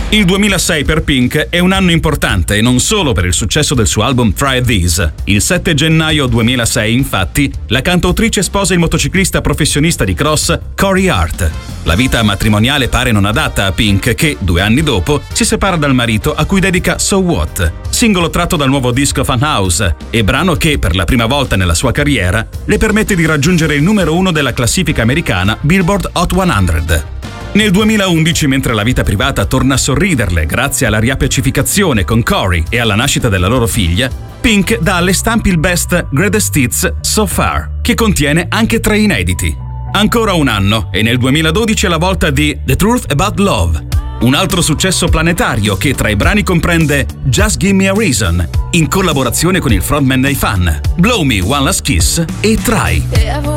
Il 2006 per Pink è un anno importante e non solo per il successo del suo album Try This. Il 7 gennaio 2006, infatti, la cantautrice sposa il motociclista professionista di cross Corey Hart. La vita matrimoniale pare non adatta a Pink che, 2 anni dopo, si separa dal marito a cui dedica So What, singolo tratto dal nuovo disco Funhouse e brano che, per la prima volta nella sua carriera, le permette di raggiungere il numero 1 della classifica americana Billboard Hot 100. Nel 2011, mentre la vita privata torna a sorriderle grazie alla riappacificazione con Corey e alla nascita della loro figlia, Pink dà alle stampe il best Greatest Hits So Far, che contiene anche 3 inediti. Ancora un anno, e nel 2012 è la volta di The Truth About Love, un altro successo planetario che tra i brani comprende Just Give Me a Reason, in collaborazione con il frontman dei Fan, Blow Me One Last Kiss e Try.